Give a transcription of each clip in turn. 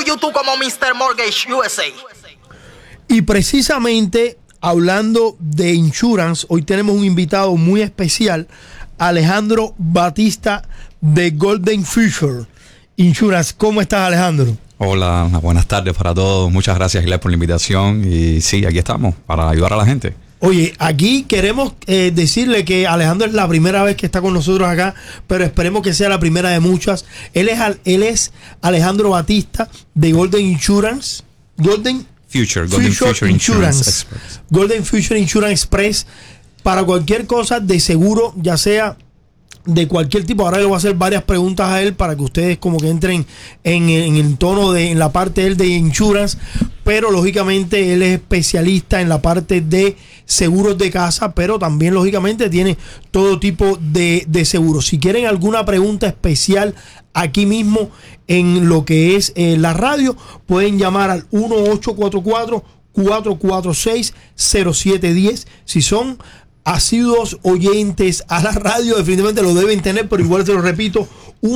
YouTube como Mr. Mortgage USA. Y precisamente hablando de insurance, hoy tenemos un invitado muy especial, Alejandro Batista de Golden Future Insurance. ¿Cómo estás, Alejandro? Hola, buenas tardes para todos. Muchas gracias, Giles, por la invitación. Y sí, aquí estamos para ayudar a la gente. Oye, aquí queremos decirle que Alejandro es la primera vez que está con nosotros acá, pero esperemos que sea la primera de muchas. Él es Alejandro Batista de Golden Insurance. Golden Future Insurance Express. Golden Future Insurance Express para cualquier cosa de seguro, ya sea de cualquier tipo. Ahora le voy a hacer varias preguntas a él para que ustedes como que entren en el tono en la parte de él de insurance, pero lógicamente él es especialista en la parte de seguros de casa, pero también lógicamente tiene todo tipo de seguros. Si quieren alguna pregunta especial aquí mismo en lo que es la radio, pueden llamar al 1844-446-0710. Si son asiduos oyentes a la radio, definitivamente lo deben tener, pero igual te lo repito,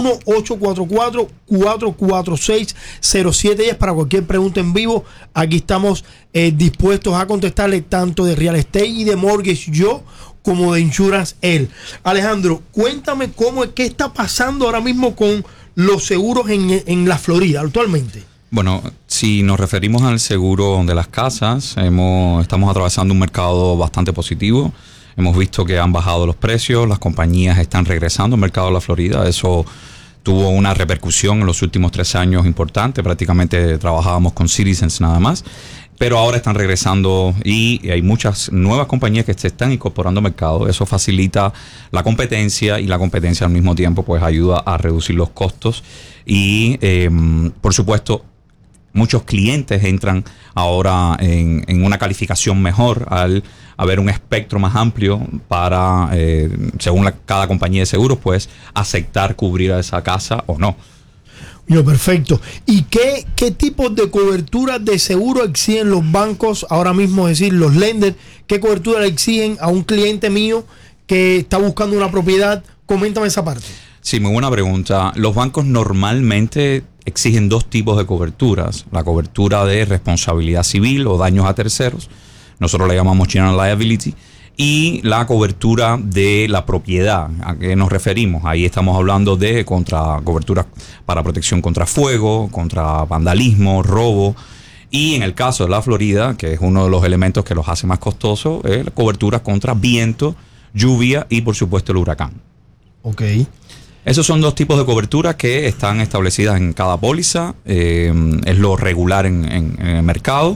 1844-446-0710 para cualquier pregunta en vivo. Aquí estamos dispuestos a contestarle tanto de real estate y de mortgage yo como de insurance él. Alejandro, cuéntame qué está pasando ahora mismo con los seguros en la Florida actualmente. Bueno, si nos referimos al seguro de las casas, estamos atravesando un mercado bastante positivo. Hemos visto que han bajado los precios, las compañías están regresando al mercado de la Florida. Eso tuvo una repercusión en los últimos 3 años importante. Prácticamente trabajábamos con Citizens nada más, pero ahora están regresando y hay muchas nuevas compañías que se están incorporando al mercado. Eso facilita la competencia y la competencia al mismo tiempo pues ayuda a reducir los costos y por supuesto muchos clientes entran ahora en una calificación mejor al haber un espectro más amplio para, según cada compañía de seguros, pues aceptar cubrir a esa casa o no. Perfecto. ¿Y qué tipos de coberturas de seguro exigen los bancos ahora mismo? Es decir, los lenders, ¿qué cobertura le exigen a un cliente mío que está buscando una propiedad? Coméntame esa parte. Sí, muy buena pregunta. Los bancos normalmente exigen 2 tipos de coberturas. La cobertura de responsabilidad civil o daños a terceros, nosotros le llamamos General Liability, y la cobertura de la propiedad. ¿A qué nos referimos? Ahí estamos hablando de coberturas para protección contra fuego, contra vandalismo, robo. Y en el caso de la Florida, que es uno de los elementos que los hace más costosos, es la cobertura contra viento, lluvia y por supuesto el huracán. Ok. Esos son 2 tipos de cobertura que están establecidas en cada póliza. Es lo regular en el mercado.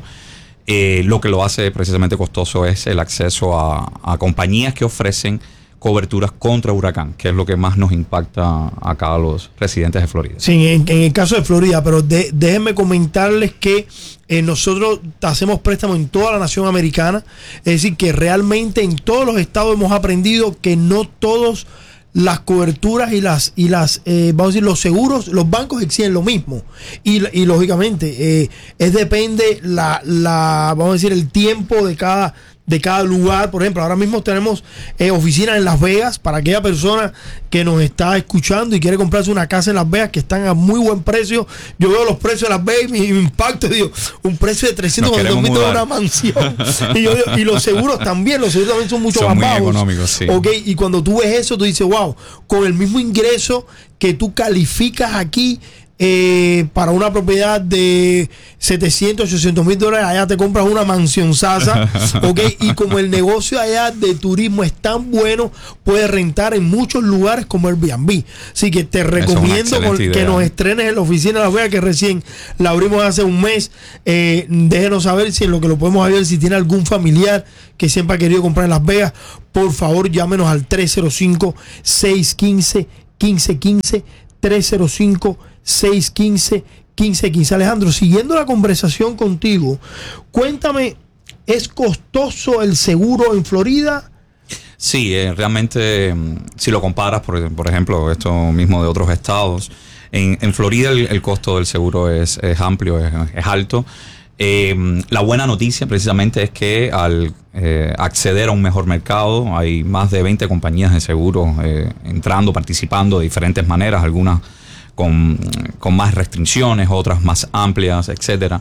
Lo que lo hace precisamente costoso es el acceso a compañías que ofrecen coberturas contra huracán, que es lo que más nos impacta acá a los residentes de Florida. Sí, en el caso de Florida, pero déjenme comentarles que nosotros hacemos préstamos en toda la nación americana, es decir, que realmente en todos los estados hemos aprendido que no todos las coberturas y las vamos a decir, los seguros, los bancos exigen lo mismo y lógicamente depende vamos a decir el tiempo de cada lugar. Por ejemplo, ahora mismo tenemos oficinas en Las Vegas para aquella persona que nos está escuchando y quiere comprarse una casa en Las Vegas que están a muy buen precio. Yo veo los precios de Las Vegas y me impacto, digo, un precio de $342,000 de una mansión. Y los seguros también son mucho más bajos. Económicos, sí. Okay, y cuando tú ves eso, tú dices, wow, con el mismo ingreso que tú calificas aquí para una propiedad de $700, $800,000, allá te compras una mansión sasa, ¿okay? Y como el negocio allá de turismo es tan bueno, puedes rentar en muchos lugares como Airbnb. Así que te recomiendo que nos estrenes en la oficina de Las Vegas, que recién la abrimos hace un mes. Déjenos saber si en lo que lo podemos ayudar, si tiene algún familiar que siempre ha querido comprar en Las Vegas. Por favor, llámenos al 305-615-1515, 305-615-1515. Alejandro, siguiendo la conversación contigo, cuéntame, ¿es costoso el seguro en Florida? Sí, realmente, si lo comparas, por ejemplo, esto mismo de otros estados, en Florida el costo del seguro es amplio, es alto. La buena noticia precisamente es que al acceder a un mejor mercado, hay más de 20 compañías de seguros entrando, participando de diferentes maneras, algunas con más restricciones, otras más amplias, etcétera.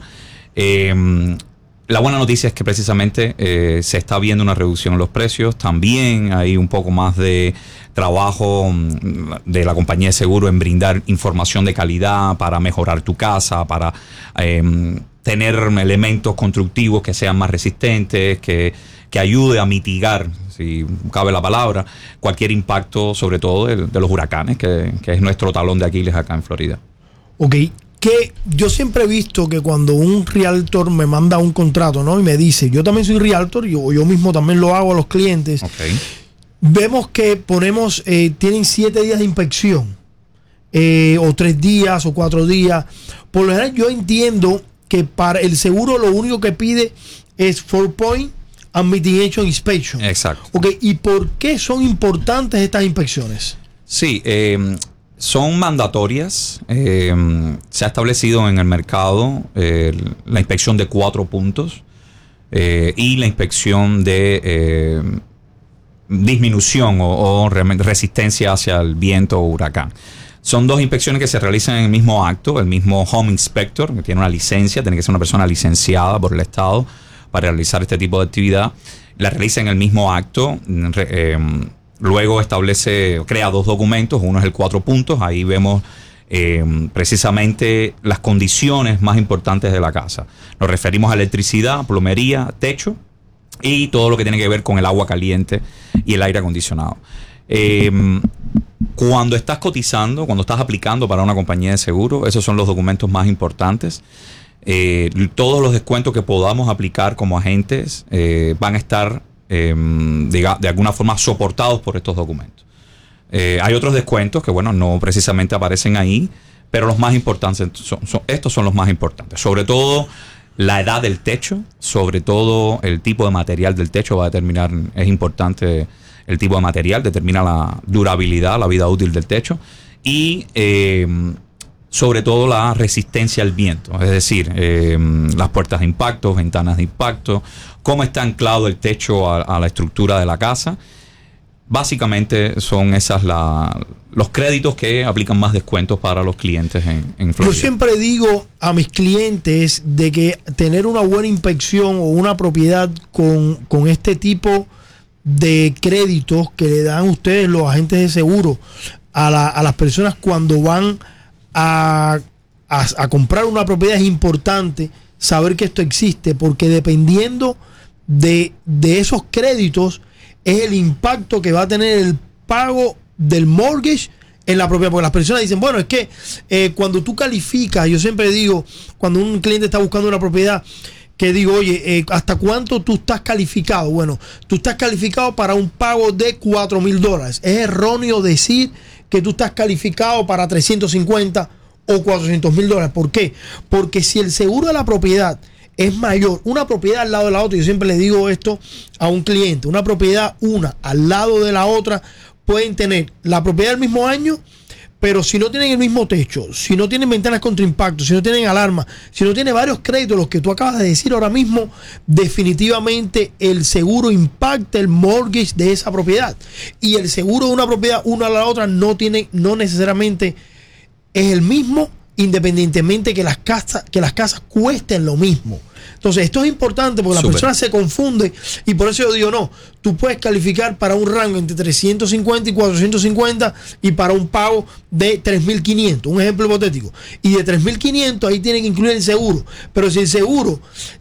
La buena noticia es que precisamente se está viendo una reducción en los precios. También hay un poco más de trabajo de la compañía de seguro en brindar información de calidad para mejorar tu casa, para tener elementos constructivos que sean más resistentes, que ayude a mitigar, si cabe la palabra, cualquier impacto, sobre todo de los huracanes, que es nuestro talón de Aquiles acá en Florida. Ok, que yo siempre he visto que cuando un realtor me manda un contrato, ¿no? Y me dice, yo también soy realtor, yo mismo también lo hago a los clientes. Okay. Vemos que ponemos, tienen 7 días de inspección, o 3 días, o 4 días. Por lo general, yo entiendo que para el seguro lo único que pide es 4-point and mitigation inspection. Exacto. Ok, ¿y por qué son importantes estas inspecciones? Sí, son mandatorias. Se ha establecido en el mercado la inspección de 4 puntos y la inspección de disminución o resistencia hacia el viento o huracán. Son 2 inspecciones que se realizan en el mismo acto. El mismo home inspector, que tiene una licencia, tiene que ser una persona licenciada por el Estado para realizar este tipo de actividad, la realiza en el mismo acto. Luego crea 2 documentos. Uno es el 4 puntos. Ahí vemos precisamente las condiciones más importantes de la casa. Nos referimos a electricidad, plomería, techo y todo lo que tiene que ver con el agua caliente y el aire acondicionado. Cuando estás cotizando, cuando estás aplicando para una compañía de seguro, esos son los documentos más importantes. Todos los descuentos que podamos aplicar como agentes van a estar de alguna forma soportados por estos documentos. Hay otros descuentos que, bueno, no precisamente aparecen ahí, pero los más importantes estos son los más importantes. Sobre todo la edad del techo, sobre todo el tipo de material del techo va a determinar, es importante el tipo de material, determina la durabilidad, la vida útil del techo y sobre todo la resistencia al viento, es decir, las puertas de impacto, ventanas de impacto, cómo está anclado el techo a la estructura de la casa. Básicamente son esas los créditos que aplican más descuentos para los clientes en Florida. Yo siempre digo a mis clientes de que tener una buena inspección o una propiedad con este tipo de créditos que le dan ustedes los agentes de seguro a las personas cuando van a comprar una propiedad, es importante saber que esto existe, porque dependiendo de esos créditos es el impacto que va a tener el pago del mortgage en la propiedad. Porque las personas dicen, bueno, es que cuando tú calificas, yo siempre digo, cuando un cliente está buscando una propiedad, que digo, oye, ¿hasta cuánto tú estás calificado? Bueno, tú estás calificado para un pago de $4,000. Es erróneo decir que tú estás calificado para 350 o $400,000. ¿Por qué? Porque si el seguro de la propiedad es mayor, una propiedad al lado de la otra, yo siempre le digo esto a un cliente, una propiedad una al lado de la otra, pueden tener la propiedad del mismo año, pero si no tienen el mismo techo, si no tienen ventanas contra impacto, si no tienen alarma, si no tienen varios créditos, los que tú acabas de decir ahora mismo, definitivamente el seguro impacta el mortgage de esa propiedad. Y el seguro de una propiedad, una a la otra, no necesariamente es el mismo, independientemente que las casas cuesten lo mismo. Entonces, esto es importante porque la persona se confunde y por eso yo digo, no, tú puedes calificar para un rango entre 350 y 450 y para un pago de 3.500, un ejemplo hipotético. Y de 3.500 ahí tiene que incluir el seguro. Pero si el seguro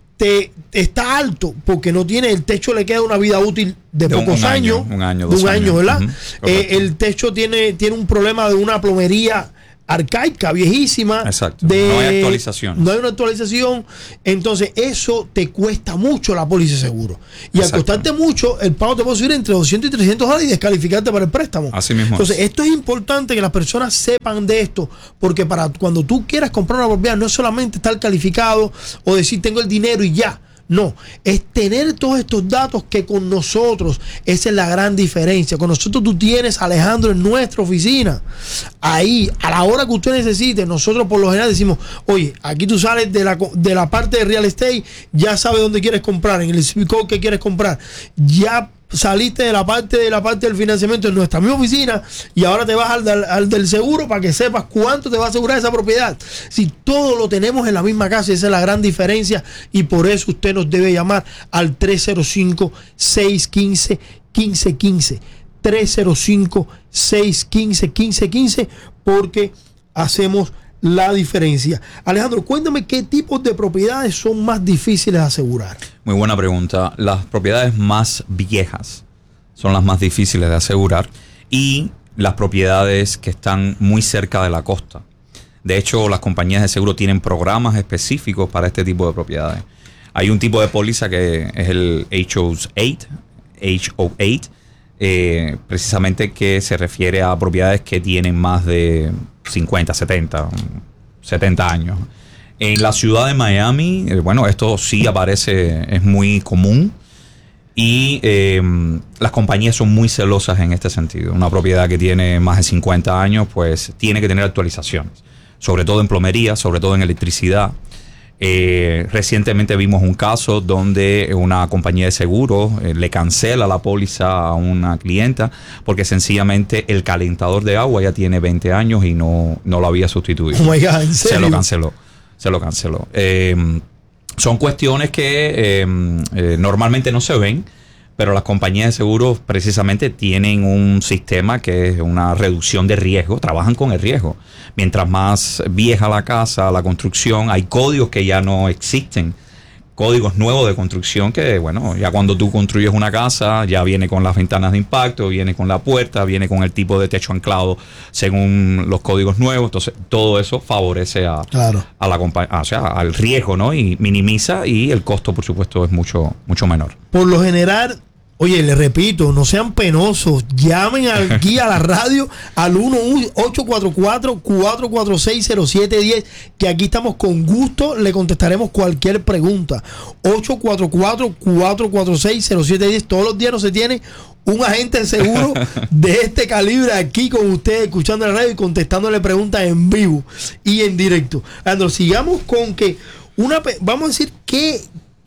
está alto porque no tiene, el techo le queda una vida útil de pocos años, un año, ¿verdad? Uh-huh, el techo tiene un problema de una plomería arcaica, viejísima. Exacto. No hay actualización. No hay una actualización. Entonces, eso te cuesta mucho la póliza de seguro. Y al costarte mucho, el pago te puede subir entre $200 y $300 y descalificarte para el préstamo. Así mismo. Entonces, esto es importante que las personas sepan de esto, porque para cuando tú quieras comprar una propiedad, no es solamente estar calificado o decir tengo el dinero y ya. No, es tener todos estos datos que con nosotros, esa es la gran diferencia. Con nosotros tú tienes a Alejandro en nuestra oficina. Ahí, a la hora que usted necesite, nosotros por lo general decimos, oye, aquí tú sales de la parte de real estate, ya sabes dónde quieres comprar, en el zip code que quieres comprar. Ya saliste de la parte del financiamiento en nuestra misma oficina y ahora te vas al del seguro para que sepas cuánto te va a asegurar esa propiedad. Si todo lo tenemos en la misma casa, esa es la gran diferencia, y por eso usted nos debe llamar al 305-615-1515. 305-615-1515, porque hacemos la diferencia. Alejandro, cuéntame qué tipos de propiedades son más difíciles de asegurar. Muy buena pregunta. Las propiedades más viejas son las más difíciles de asegurar, y las propiedades que están muy cerca de la costa. De hecho, las compañías de seguro tienen programas específicos para este tipo de propiedades. Hay un tipo de póliza que es el HO8, precisamente, que se refiere a propiedades que tienen más de 50, 70 años. En la ciudad de Miami, bueno, esto sí aparece, es muy común, y las compañías son muy celosas en este sentido. Una propiedad que tiene más de 50 años, pues tiene que tener actualizaciones, sobre todo en plomería, sobre todo en electricidad. Recientemente vimos un caso donde una compañía de seguros le cancela la póliza a una clienta porque sencillamente el calentador de agua ya tiene 20 años y no lo había sustituido. Oh my God, ¿en serio? Se lo canceló. Son cuestiones que normalmente no se ven, pero las compañías de seguros precisamente tienen un sistema que es una reducción de riesgo, trabajan con el riesgo. Mientras más vieja la casa, la construcción, hay códigos que ya no existen, códigos nuevos de construcción que, bueno, ya cuando tú construyes una casa, ya viene con las ventanas de impacto, viene con la puerta, viene con el tipo de techo anclado según los códigos nuevos. Entonces, todo eso favorece a la compañía, o sea, al riesgo, ¿no? Y minimiza, y el costo, por supuesto, es mucho menor. Por lo general, oye, le repito, no sean penosos, llamen aquí a la radio al 1-844-446-0710, que aquí estamos con gusto, le contestaremos cualquier pregunta. 844-446-0710. Todos los días no se tiene un agente de seguro de este calibre aquí con ustedes, escuchando la radio y contestándole preguntas en vivo y en directo. Andro, sigamos con que vamos a decir que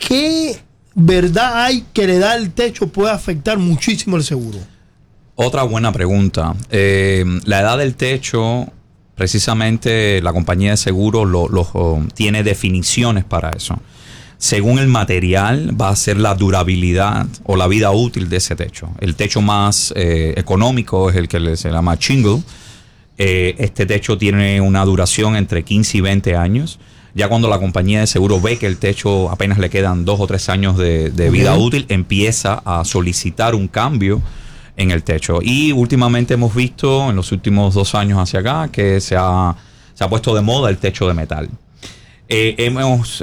¿verdad hay que le da el techo puede afectar muchísimo el seguro? Otra buena pregunta. La edad del techo, precisamente la compañía de seguro tiene definiciones para eso. Según el material va a ser la durabilidad o la vida útil de ese techo. El techo más económico es el que se llama shingle. Este techo tiene una duración entre 15 y 20 años. Ya cuando la compañía de seguro ve que el techo apenas le quedan 2 o 3 años de vida útil, empieza a solicitar un cambio en el techo. Y últimamente hemos visto, en los últimos 2 años hacia acá, que se ha puesto de moda el techo de metal. Hemos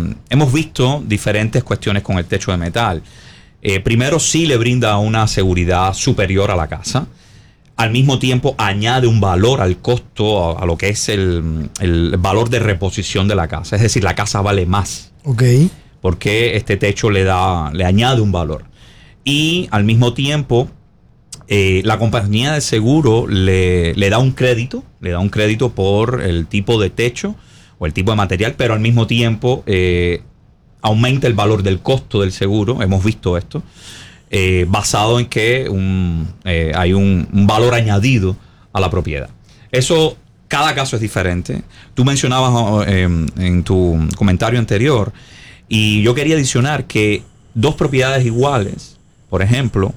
visto diferentes cuestiones con el techo de metal. Primero, sí le brinda una seguridad superior a la casa. Al mismo tiempo añade un valor al costo, a lo que es el valor de reposición de la casa. Es decir, la casa vale más. Ok. Porque este techo le añade un valor. Y al mismo tiempo, la compañía de seguro le da un crédito. Le da un crédito por el tipo de techo o el tipo de material, pero al mismo tiempo aumenta el valor del costo del seguro. Hemos visto esto. Basado en que hay un valor añadido a la propiedad. Eso, cada caso es diferente. Tú mencionabas en tu comentario anterior, y yo quería adicionar que 2 propiedades iguales, por ejemplo,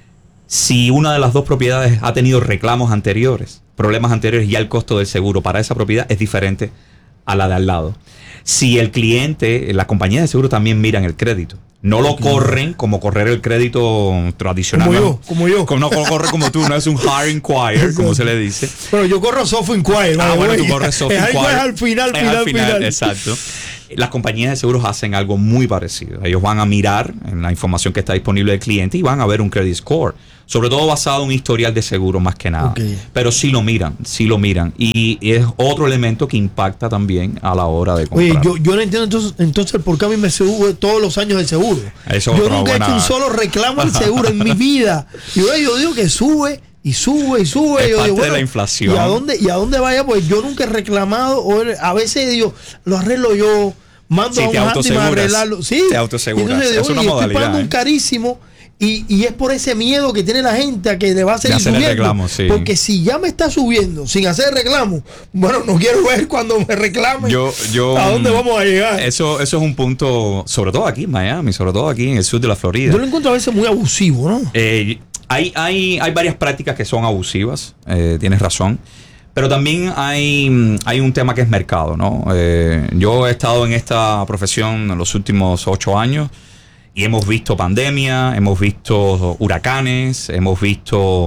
si una de las 2 propiedades ha tenido reclamos anteriores, problemas anteriores, ya el costo del seguro para esa propiedad es diferente a la de al lado. Si el cliente, la compañía de seguro también miran el crédito. No lo corren como correr el crédito tradicional. Como yo. No corre como tú, no es un hard inquire, como se le dice. Pero yo corro soft inquire. Bueno, tú corres soft inquire. Al final. Exacto. Las compañías de seguros hacen algo muy parecido. Ellos van a mirar en la información que está disponible del cliente y van a ver un credit score. Sobre todo basado en un historial de seguro más que nada. Okay. Pero sí lo miran. Y es otro elemento que impacta también a la hora de comprar. Oye, yo no entiendo entonces por qué a mí me sube todos los años el seguro. Yo nunca he hecho un solo reclamo al seguro en mi vida. Yo digo que sube y sube. Es yo parte digo, de la inflación. ¿Y a dónde vaya? Pues yo nunca he reclamado. A veces digo, lo arreglo yo. Mando a un handyman a arreglarlo. Sí, te autoaseguras. Entonces, es una modalidad. Estoy pagando un carísimo. Y es por ese miedo que tiene la gente a que le va a seguir hacer el subiendo. reclamo, sí. Porque si ya me está subiendo sin hacer reclamo, bueno, no quiero ver cuando me reclamen a dónde vamos a llegar. Eso es un punto, sobre todo aquí en Miami, sobre todo aquí en el sur de la Florida. Yo lo encuentro a veces muy abusivo, ¿no? Hay varias prácticas que son abusivas, tienes razón. Pero también hay un tema que es mercado, ¿no? Yo he estado en esta profesión en los últimos 8 años y hemos visto pandemia, hemos visto huracanes, hemos visto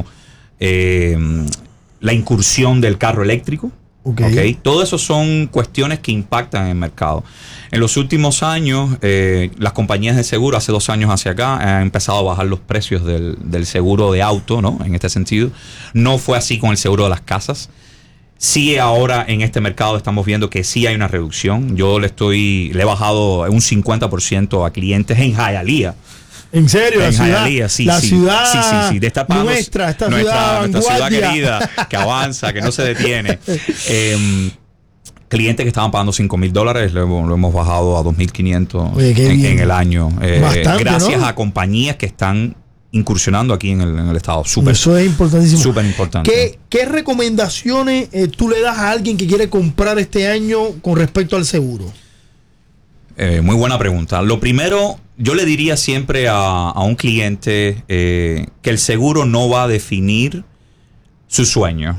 la incursión del carro eléctrico. Okay. Todo eso son cuestiones que impactan en el mercado. En los últimos años, las compañías de seguro, hace 2 años hacia acá, han empezado a bajar los precios del seguro de auto, ¿no? En este sentido. No fue así con el seguro de las casas. Sí, ahora en este mercado estamos viendo que sí hay una reducción. Yo le he bajado un 50% a clientes en Hialeah. ¿En serio? En Hialeah, sí. La ciudad sí. De esta nuestra ciudad querida, que avanza, que no se detiene. Clientes que estaban pagando $5,000, lo hemos bajado a $2,500 en el año. Bastante, gracias, ¿no? a compañías que están incursionando aquí en el estado. Eso es importantísimo. Súper importante. ¿Qué recomendaciones tú le das a alguien que quiere comprar este año con respecto al seguro? Muy buena pregunta. Lo primero, yo le diría siempre a un cliente que el seguro no va a definir su sueño.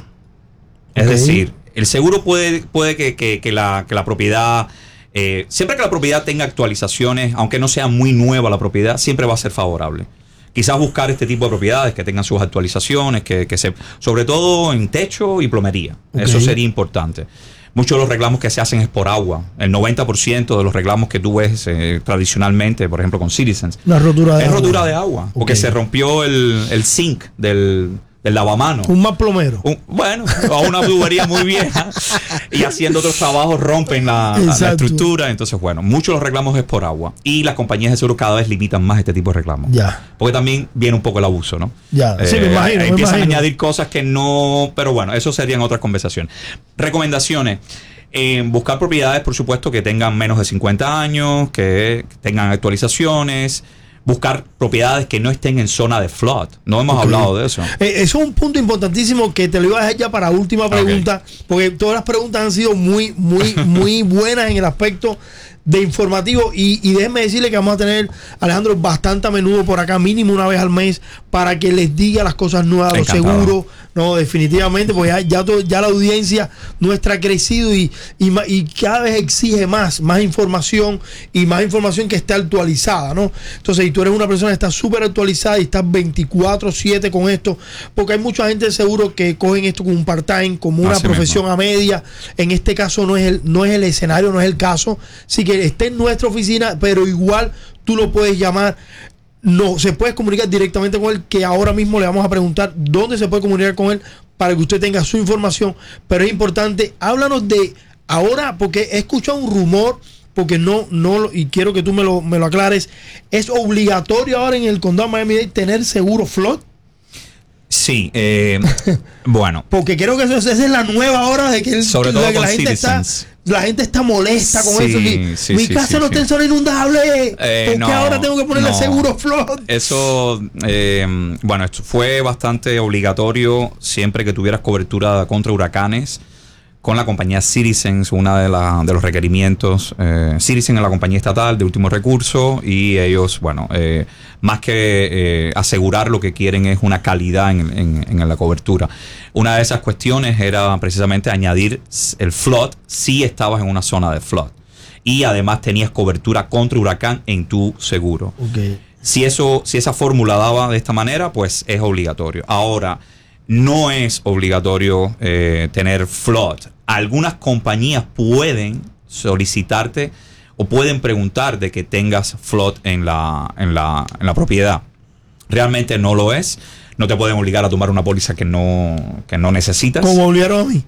Es decir, el seguro puede que la propiedad, siempre que la propiedad tenga actualizaciones, aunque no sea muy nueva la propiedad, siempre va a ser favorable. Quizás buscar este tipo de propiedades que tengan sus actualizaciones, sobre todo en techo y plomería. Eso sería importante. Muchos de los reclamos que se hacen es por agua. El 90% de los reclamos que tú ves tradicionalmente, por ejemplo con Citizens, es rotura de agua. Porque se rompió el zinc del lavamano. Un mal plomero. A una tubería muy vieja y haciendo otros trabajos rompen la estructura. Entonces, muchos de los reclamos es por agua. Y las compañías de seguro cada vez limitan más este tipo de reclamos. Ya. Porque también viene un poco el abuso, ¿no? Ya. Sí, me imagino. Empiezan a añadir cosas que no... Pero eso serían otras conversaciones. Recomendaciones. Buscar propiedades, por supuesto, que tengan menos de 50 años, que tengan actualizaciones. Buscar propiedades que no estén en zona de flood. No hemos hablado de eso. Eso es un punto importantísimo que te lo iba a dejar ya para última pregunta, porque todas las preguntas han sido muy buenas en el aspecto de informativo y déjenme decirle que vamos a tener a Alejandro bastante a menudo por acá, mínimo una vez al mes, para que les diga las cosas nuevas, los seguros. No, definitivamente, porque ya la audiencia nuestra ha crecido y cada vez exige más información y más información que esté actualizada, ¿no? Entonces, si tú eres una persona que está súper actualizada y estás 24/7 con esto, porque hay mucha gente de seguro que cogen esto como un part-time, como una profesión a media. En este caso no es el escenario, no es el caso. Así que esté en nuestra oficina, pero igual tú lo puedes llamar. No, se puede comunicar directamente con él, que ahora mismo le vamos a preguntar dónde se puede comunicar con él para que usted tenga su información. Pero es importante, háblanos de ahora, porque he escuchado un rumor, porque no y quiero que tú me lo aclares. ¿Es obligatorio ahora en el condado de Miami-Dade tener seguro flood? Sí, porque creo que esa es la nueva hora de que, sobre todo con la gente está molesta con eso. Mi casa no está en zona inundable. ¿Por qué ahora tengo que ponerle seguro flood? Eso, esto fue bastante obligatorio siempre que tuvieras cobertura contra huracanes con la compañía Citizens, una de los requerimientos. Citizens es la compañía estatal de último recurso y ellos, más que asegurar, lo que quieren es una calidad en la cobertura. Una de esas cuestiones era precisamente añadir el flood si estabas en una zona de flood. Y además tenías cobertura contra huracán en tu seguro. Si esa fórmula daba de esta manera, pues es obligatorio. Ahora, no es obligatorio tener flood. Algunas compañías pueden solicitarte o pueden preguntar de que tengas flood en la propiedad. Realmente no lo es. No te pueden obligar a tomar una póliza que no necesitas. ¿Cómo obligaron a mí?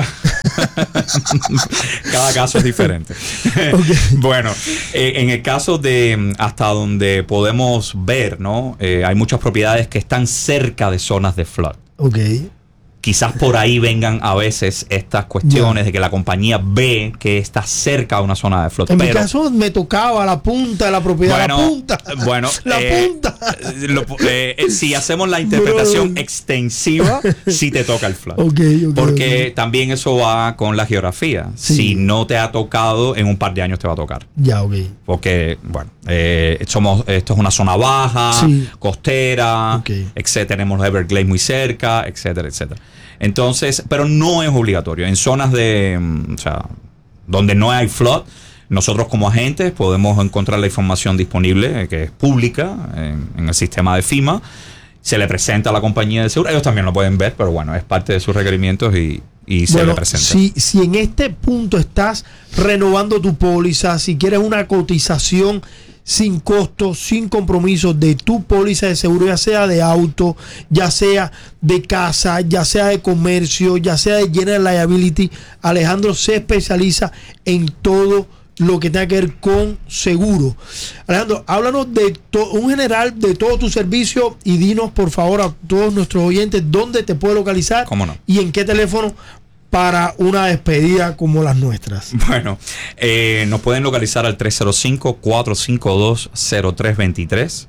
Cada caso es diferente. En el caso de hasta donde podemos ver, ¿no? Hay muchas propiedades que están cerca de zonas de flood. Quizás por ahí vengan a veces estas cuestiones de que la compañía ve que está cerca de una zona de flood. En mi caso me tocaba la punta de la propiedad, bueno, la punta. Bueno, la punta. Si hacemos la interpretación extensiva, sí te toca el flood. Porque también eso va con la geografía. Sí. Si no te ha tocado, en un par de años te va a tocar. Ya, ok. Porque, bueno, esto es una zona baja, sí, costera, etcétera. Tenemos los Everglades muy cerca, etcétera, etcétera. Entonces, pero no es obligatorio. En zonas donde no hay flood, nosotros como agentes podemos encontrar la información disponible, que es pública, en el sistema de FEMA. Se le presenta a la compañía de seguro. Ellos también lo pueden ver, pero bueno, es parte de sus requerimientos y se le presenta. Si en este punto estás renovando tu póliza, si quieres una cotización sin costo, sin compromiso de tu póliza de seguro, ya sea de auto, ya sea de casa, ya sea de comercio, ya sea de general liability, Alejandro se especializa en todo lo que tenga que ver con seguro. Alejandro, háblanos de un general de todo tu servicio y dinos por favor a todos nuestros oyentes dónde te puede localizar. ¿Cómo no? Y en qué teléfono para una despedida como las nuestras. Bueno, nos pueden localizar al 305-452-0323.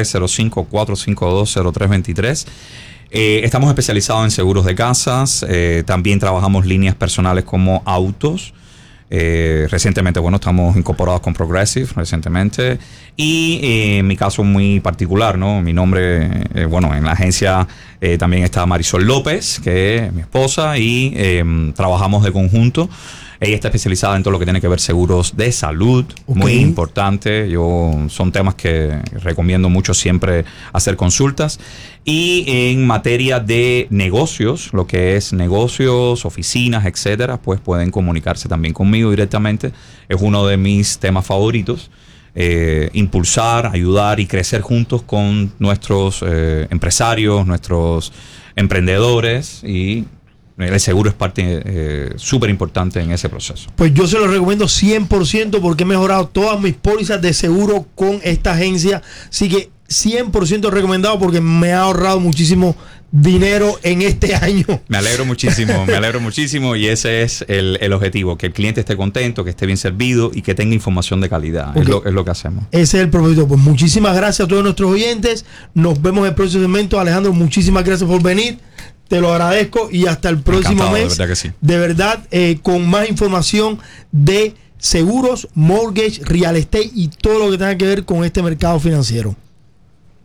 305-452-0323. Estamos especializados en seguros de casas. También trabajamos líneas personales como autos. Recientemente, estamos incorporados con Progressive recientemente. Y en mi caso muy particular, ¿no? Mi nombre, en la agencia también está Marisol López, que es mi esposa, y trabajamos de conjunto. Ella está especializada en todo lo que tiene que ver seguros de salud, muy importante. Son temas que recomiendo mucho siempre hacer consultas. Y en materia de negocios, lo que es negocios, oficinas, etcétera, pues pueden comunicarse también conmigo directamente. Es uno de mis temas favoritos. Impulsar, ayudar y crecer juntos con nuestros empresarios, nuestros emprendedores, y el seguro es parte súper importante en ese proceso. Pues yo se lo recomiendo 100% porque he mejorado todas mis pólizas de seguro con esta agencia. Así que 100% recomendado porque me ha ahorrado muchísimo dinero en este año. Me alegro muchísimo y ese es el objetivo, que el cliente esté contento, que esté bien servido y que tenga información de calidad. Es lo que hacemos. Ese es el propósito. Pues muchísimas gracias a todos nuestros oyentes. Nos vemos en el próximo segmento. Alejandro, muchísimas gracias por venir. Te lo agradezco y hasta el próximo mes. De verdad que sí. De verdad, con más información de seguros, mortgage, real estate y todo lo que tenga que ver con este mercado financiero.